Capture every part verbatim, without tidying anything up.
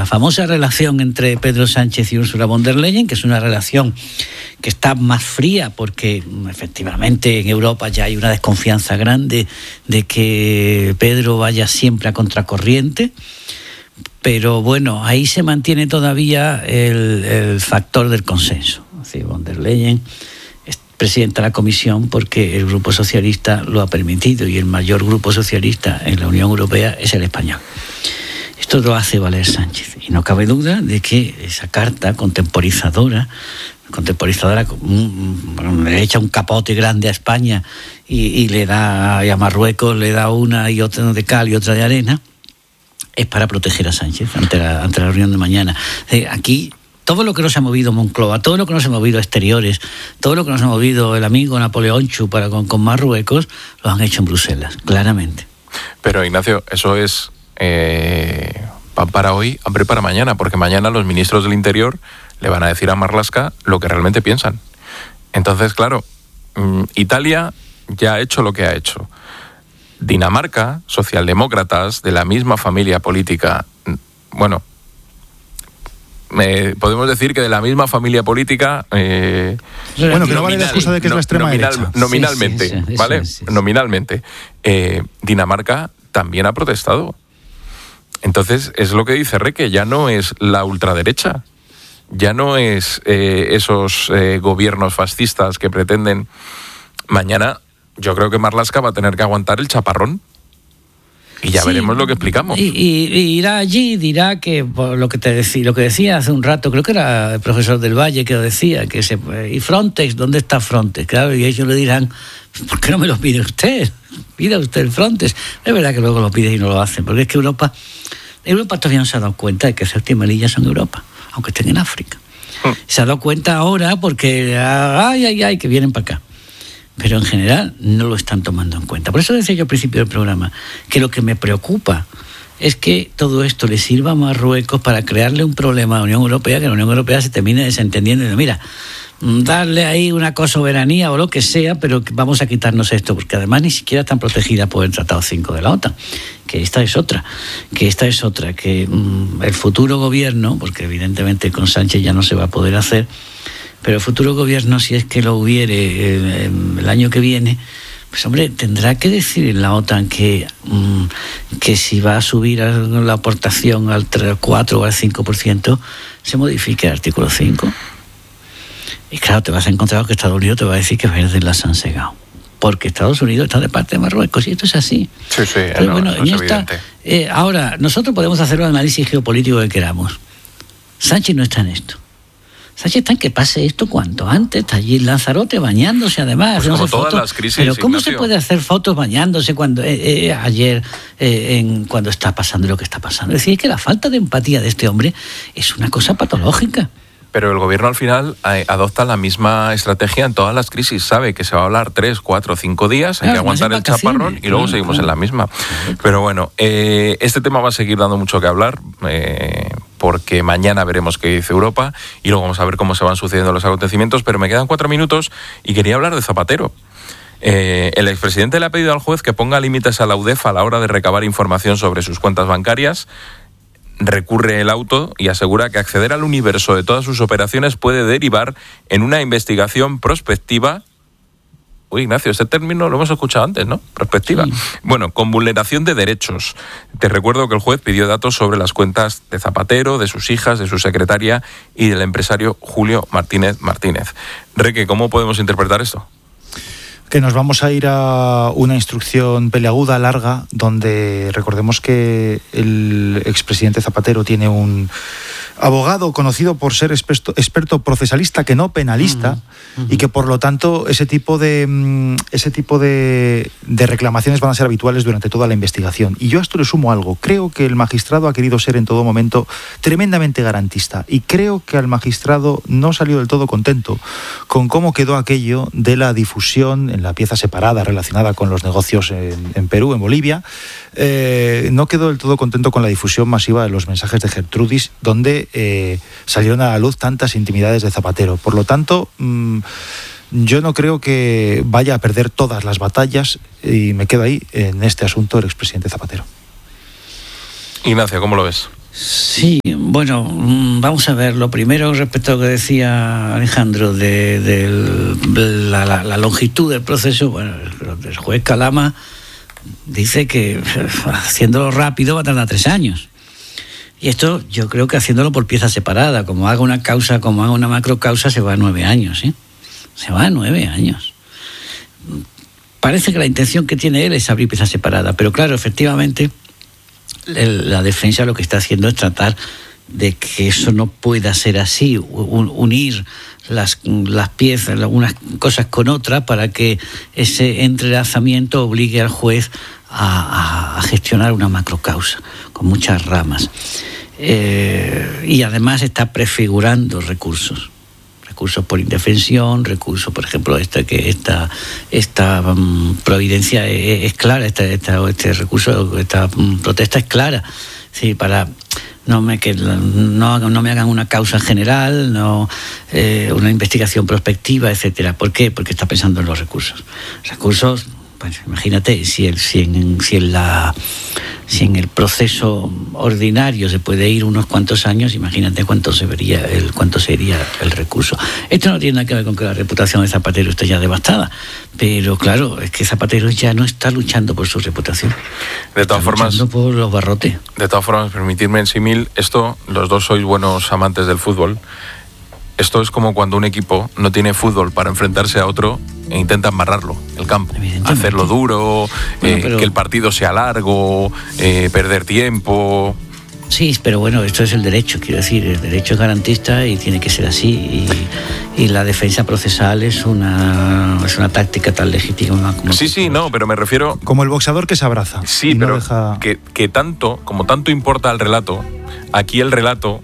la famosa relación entre Pedro Sánchez y Ursula von der Leyen, que es una relación que está más fría porque efectivamente en Europa ya hay una desconfianza grande de que Pedro vaya siempre a contracorriente. Pero bueno, ahí se mantiene todavía el, el factor del consenso. Así, von der Leyen es presidenta de la Comisión porque el Grupo Socialista lo ha permitido y el mayor grupo socialista en la Unión Europea es el español. Esto lo hace valer Sánchez y no cabe duda de que esa carta contemporizadora, contemporizadora le echa un capote grande a España y, y le da y a Marruecos le da una y otra de cal y otra de arena, es para proteger a Sánchez ante la, ante la reunión de mañana. Aquí todo lo que nos ha movido Moncloa, todo lo que nos ha movido Exteriores, todo lo que nos ha movido el amigo Napoleón Chu para con, con Marruecos, lo han hecho en Bruselas, claramente. Pero Ignacio, eso es eh, pan para hoy, hambre para mañana, porque mañana los ministros del Interior le van a decir a Marlaska lo que realmente piensan. Entonces, claro, Italia ya ha hecho lo que ha hecho. Dinamarca, socialdemócratas de la misma familia política, bueno, eh, podemos decir que de la misma familia política, eh, bueno, que no vale la excusa de que no, es la extrema nominal, derecha. Nominalmente, sí, sí, sí, ¿vale? sí, sí. Nominalmente. Eh, Dinamarca también ha protestado. Entonces, es lo que dice Reque, ya no es la ultraderecha, ya no es eh, esos eh, gobiernos fascistas que pretenden mañana. Yo creo que Marlaska va a tener que aguantar el chaparrón y ya sí, veremos lo que explicamos. Y, y, y irá allí y dirá que por lo que te decía, lo que decía hace un rato, creo que era el profesor del Valle que lo decía, que se y Frontex, ¿dónde está Frontex? Claro, y ellos le dirán, ¿por qué no me lo pide usted? Pida usted el Frontex. Es verdad que luego lo pide y no lo hacen, porque es que Europa, Europa todavía no se ha dado cuenta de que Ceuta y Melilla son Europa, aunque estén en África. Hmm. Se ha dado cuenta ahora porque ay, ay, ay, que vienen para acá. Pero en general no lo están tomando en cuenta. Por eso decía yo al principio del programa que lo que me preocupa es que todo esto le sirva a Marruecos para crearle un problema a la Unión Europea, que la Unión Europea se termine desentendiendo y dice, mira, darle ahí una cosoberanía o lo que sea, pero vamos a quitarnos esto, porque además ni siquiera están protegidas por el Tratado cinco de la OTAN, que esta es otra, que esta es otra, que mmm, el futuro gobierno, porque evidentemente con Sánchez ya no se va a poder hacer, pero el futuro gobierno, si es que lo hubiere eh, el año que viene, pues hombre, tendrá que decir en la OTAN que, mmm, que si va a subir la aportación al cuatro o al cinco por ciento, se modifique el artículo cinco. Y claro, te vas a encontrar que Estados Unidos te va a decir que verdes las han segado, porque Estados Unidos está de parte de Marruecos, y esto es así. Sí, sí, Pero no, bueno, no es en esta, eh, ahora, nosotros podemos hacer un análisis geopolítico que queramos. Sánchez no está en esto. Sánchez está en que pase esto cuanto antes. Está allí en Lanzarote bañándose, además. Pues como todas fotos. las crisis, Pero ¿cómo Ignacio? se puede hacer fotos bañándose cuando eh, eh, ayer, eh, en, cuando está pasando lo que está pasando? Es decir, que la falta de empatía de este hombre es una cosa patológica. Pero el gobierno al final eh, adopta la misma estrategia en todas las crisis. Sabe que se va a hablar tres, cuatro, cinco días, hay claro, que aguantar el chaparrón y luego claro, seguimos claro. en la misma. Pero bueno, eh, este tema va a seguir dando mucho que hablar, eh, porque mañana veremos qué dice Europa y luego vamos a ver cómo se van sucediendo los acontecimientos. Pero me quedan cuatro minutos y quería hablar de Zapatero. Eh, el expresidente le ha pedido al juez que ponga límites a la UDEF a la hora de recabar información sobre sus cuentas bancarias. Recurre el auto y asegura que acceder al universo de todas sus operaciones puede derivar en una investigación prospectiva. Uy, Ignacio, este término lo hemos escuchado antes, ¿no? Prospectiva. Sí. Bueno, con vulneración de derechos. Te recuerdo que el juez pidió datos sobre las cuentas de Zapatero, de sus hijas, de su secretaria y del empresario Julio Martínez Martínez. Reque, ¿cómo podemos interpretar esto? Que nos vamos a ir a una instrucción peleaguda, larga, donde recordemos que el expresidente Zapatero tiene un abogado conocido por ser experto, experto procesalista, que no penalista, uh-huh, uh-huh. y que por lo tanto ese tipo de ese tipo de, de reclamaciones van a ser habituales durante toda la investigación. Y yo a esto le sumo algo. Creo que el magistrado ha querido ser en todo momento tremendamente garantista, y creo que al magistrado no salió del todo contento con cómo quedó aquello de la difusión en la pieza separada relacionada con los negocios en, en Perú, en Bolivia. Eh, no quedó del todo contento con la difusión masiva de los mensajes de Gertrudis, donde eh, salieron a la luz tantas intimidades de Zapatero. Por lo tanto, mmm, yo no creo que vaya a perder todas las batallas, y me quedo ahí en este asunto el expresidente Zapatero. Ignacio, ¿cómo lo ves? Sí, bueno, vamos a ver. Lo primero, respecto a lo que decía Alejandro de, de la, la, la longitud del proceso, bueno, el juez Calama dice que haciéndolo rápido va a tardar tres años. Y esto yo creo que haciéndolo por pieza separada, como haga una causa, como haga una macrocausa, se va a nueve años, ¿eh? Se va a nueve años. Parece que la intención que tiene él es abrir pieza separada, pero claro, efectivamente, el, la defensa lo que está haciendo es tratar de que eso no pueda ser así, un, unir las, las piezas, unas cosas con otras, para que ese entrelazamiento obligue al juez a, a, a gestionar una macrocausa con muchas ramas. Eh, y además está prefigurando recursos. Recursos por indefensión, recursos, por ejemplo, esta que esta esta um, providencia es, es clara, esta, esta, este recurso, esta um, protesta es clara, sí, para no me que no, no me hagan una causa general, no eh, una investigación prospectiva, etcétera. ¿Por qué? Porque está pensando en los recursos. Recursos, pues imagínate, si el si en, si en la si en el proceso ordinario se puede ir unos cuantos años, imagínate cuánto se vería el cuánto sería el recurso. Esto no tiene nada que ver con que la reputación de Zapatero esté ya devastada, pero claro, es que Zapatero ya no está luchando por su reputación. De todas está formas, luchando por los barrotes. De todas formas, permitidme en símil, esto, los dos sois buenos amantes del fútbol. Esto es como cuando un equipo no tiene fútbol para enfrentarse a otro e intenta amarrarlo, el campo, hacerlo duro, bueno, eh, pero... que el partido sea largo, eh, perder tiempo. Sí, pero bueno, esto es el derecho, quiero decir, el derecho es garantista y tiene que ser así, y, y la defensa procesal es una es una táctica tan legítima como... Sí, sí, no, pero me refiero... Como el boxeador que se abraza. Sí, pero no deja... que, que tanto, como tanto importa el relato, aquí el relato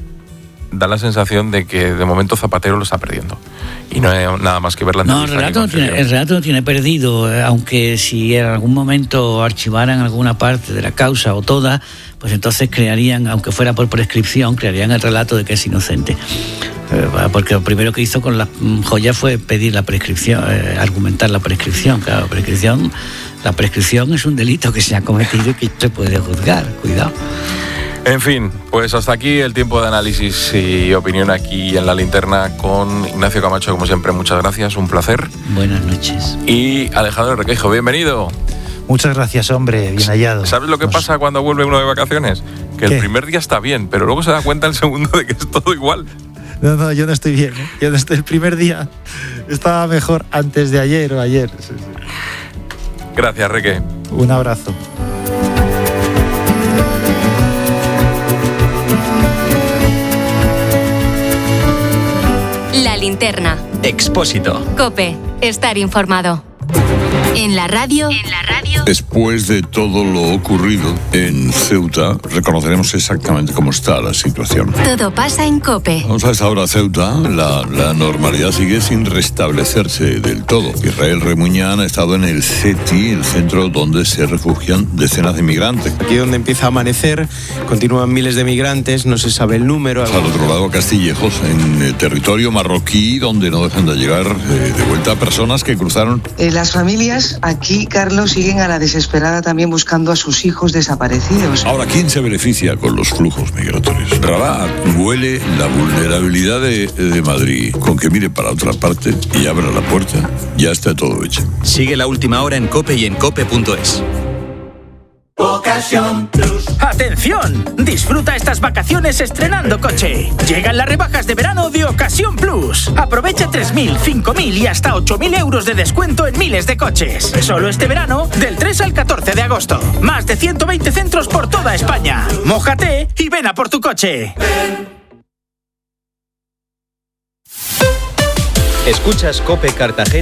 da la sensación de que de momento Zapatero lo está perdiendo. Y no hay nada más que ver la entrevista. No, el relato, no tiene, el relato no tiene perdido, aunque si en algún momento archivaran alguna parte de la causa o toda, pues entonces crearían, aunque fuera por prescripción, crearían el relato de que es inocente. Porque lo primero que hizo con las joyas fue pedir la prescripción, eh, argumentar la prescripción. Claro, prescripción, la prescripción es un delito que se ha cometido y que se puede juzgar. Cuidado. En fin, pues hasta aquí el tiempo de análisis y opinión aquí en La Linterna con Ignacio Camacho, como siempre, muchas gracias, un placer. Buenas noches. Y Alejandro Requeijo, bienvenido. Muchas gracias, hombre, bien hallado. ¿Sabes lo que Nos... pasa cuando vuelve uno de vacaciones? Que ¿Qué? El primer día está bien, pero luego se da cuenta el segundo de que es todo igual. No, no, yo no estoy bien, ¿eh? Yo no estoy, el primer día estaba mejor antes de ayer o ayer. Sí, sí. Gracias, Reque. Un abrazo. La Linterna. Expósito. COPE. Estar informado. En la radio. En la radio. Después de todo lo ocurrido en Ceuta, reconoceremos exactamente cómo está la situación. Todo pasa en COPE. Vamos a esta hora, Ceuta. La, la normalidad sigue sin restablecerse del todo. Israel Remuñán ha estado en el C E T I, el centro donde se refugian decenas de migrantes. Aquí donde empieza a amanecer, continúan miles de migrantes, no se sabe el número. Al otro lado, Castillejos, en el territorio marroquí, donde no dejan de llegar eh, de vuelta personas que cruzaron. Eh, las familias aquí, Carlos, siguen a la desesperada también buscando a sus hijos desaparecidos. Ahora, ¿quién se beneficia con los flujos migratorios? Rabat huele la vulnerabilidad de, de Madrid. Con que mire para otra parte y abra la puerta, ya está todo hecho. Sigue La Última Hora en COPE y en cope punto es. Ocasión Plus. ¡Atención! Disfruta estas vacaciones estrenando coche. Llegan las rebajas de verano de Ocasión Plus. Aprovecha tres mil, cinco mil y hasta ocho mil euros de descuento en miles de coches. Solo este verano, del tres al catorce de agosto. Más de ciento veinte centros por toda España. Mójate y ven a por tu coche. Escuchas COPE Cartagena.